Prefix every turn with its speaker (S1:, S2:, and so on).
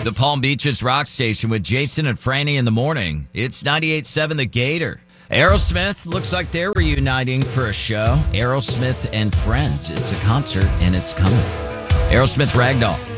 S1: The Palm Beaches Rock Station with Jason and Franny in the morning. It's 98.7 The Gator. Aerosmith looks like they're reuniting for a show. Aerosmith and Friends. It's a concert and it's coming. Aerosmith Ragdoll.